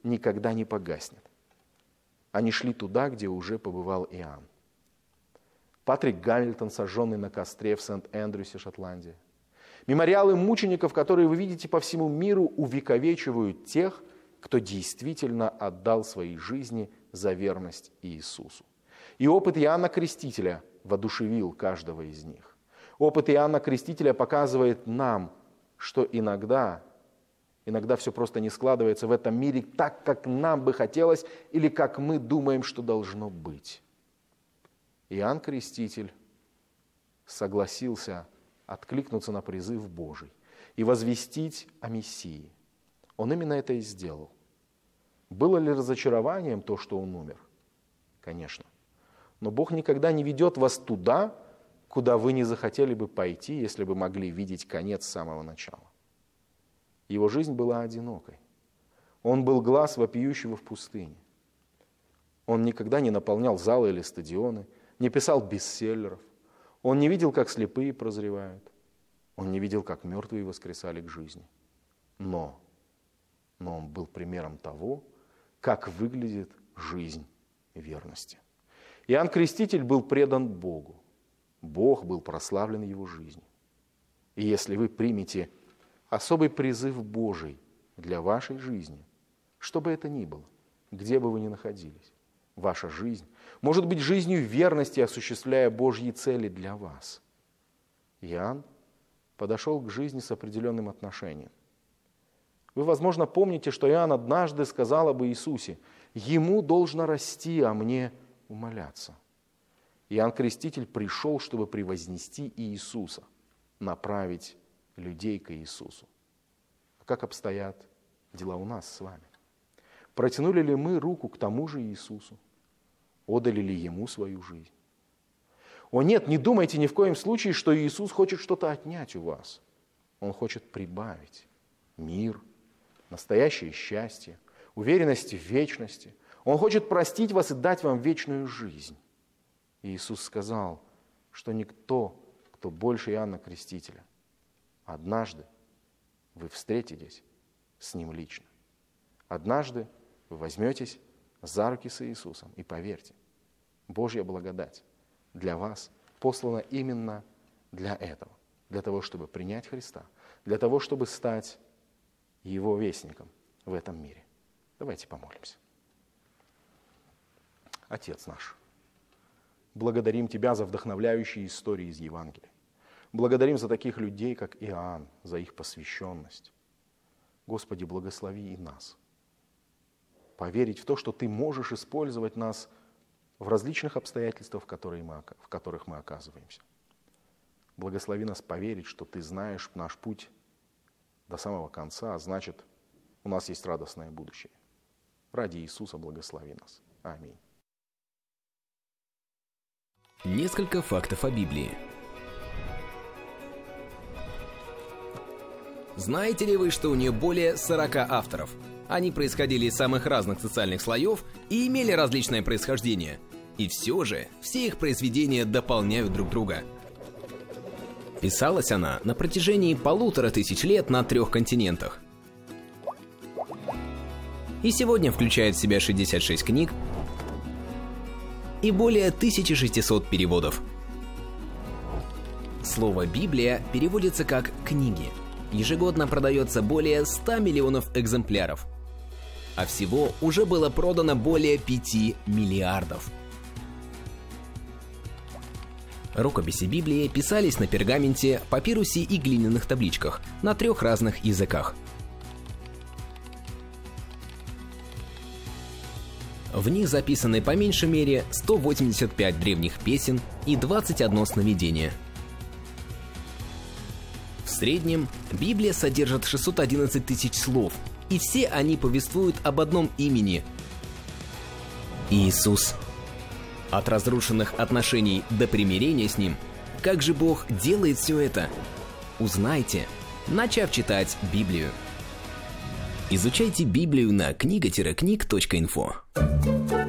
никогда не погаснет. Они шли туда, где уже побывал Иоанн. Патрик Гамильтон, сожженный на костре в Сент-Эндрюсе, Шотландия. Мемориалы мучеников, которые вы видите по всему миру, увековечивают тех, кто действительно отдал свои жизни за верность Иисусу. И опыт Иоанна Крестителя воодушевил каждого из них. Опыт Иоанна Крестителя показывает нам, что иногда все просто не складывается в этом мире так, как нам бы хотелось или как мы думаем, что должно быть. Иоанн Креститель согласился откликнуться на призыв Божий и возвестить о Мессии. Он именно это и сделал. Было ли разочарованием то, что он умер? Конечно. Но Бог никогда не ведет вас туда, куда вы не захотели бы пойти, если бы могли видеть конец с самого начала. Его жизнь была одинокой. Он был глаз вопиющего в пустыне. Он никогда не наполнял залы или стадионы, не писал бестселлеров. Он не видел, как слепые прозревают. Он не видел, как мертвые воскресали к жизни. Но он был примером того, как выглядит жизнь верности. Иоанн Креститель был предан Богу. Бог был прославлен его жизнью. И если вы примете особый призыв Божий для вашей жизни, что бы это ни было, где бы вы ни находились, ваша жизнь может быть жизнью верности, осуществляя Божьи цели для вас. Иоанн подошел к жизни с определенным отношением. Вы, возможно, помните, что Иоанн однажды сказал об Иисусе: «Ему должно расти, а мне умаляться». Иоанн Креститель пришел, чтобы превознести Иисуса, направить людей к Иисусу. А как обстоят дела у нас с вами? Протянули ли мы руку к тому же Иисусу? Отдали ли Ему свою жизнь? О нет, не думайте ни в коем случае, что Иисус хочет что-то отнять у вас. Он хочет прибавить мир, настоящее счастье, уверенность в вечности. Он хочет простить вас и дать вам вечную жизнь. И Иисус сказал, что никто, кто больше Иоанна Крестителя, однажды вы встретитесь с Ним лично. Однажды вы возьметесь за руки с Иисусом. И поверьте, Божья благодать для вас послана именно для этого. Для того, чтобы принять Христа. Для того, чтобы стать Его вестником в этом мире. Давайте помолимся. Отец наш, благодарим Тебя за вдохновляющие истории из Евангелия. Благодарим за таких людей, как Иоанн, за их посвященность. Господи, благослови и нас. Поверить в то, что Ты можешь использовать нас в различных обстоятельствах, в которых мы оказываемся. Благослови нас поверить, что Ты знаешь наш путь до самого конца, а значит, у нас есть радостное будущее. Ради Иисуса благослови нас. Аминь. Несколько фактов о Библии. Знаете ли вы, что у нее более 40 авторов? Они происходили из самых разных социальных слоев и имели различное происхождение. И все же, все их произведения дополняют друг друга. Писалась она на протяжении 1500 лет на 3 континентах. И сегодня включает в себя 66 книг и более 1600 переводов. Слово «Библия» переводится как «книги». Ежегодно продается более 100 миллионов экземпляров. А всего уже было продано более 5 миллиардов. Рукописи Библии писались на пергаменте, папирусе и глиняных табличках на 3 разных языках. В них записаны по меньшей мере 185 древних песен и 21 сновидение. В среднем Библия содержит 611 тысяч слов, и все они повествуют об одном имени – Иисус. От разрушенных отношений до примирения с Ним, как же Бог делает все это? Узнайте, начав читать Библию. Изучайте Библию на книга-книг.инфо.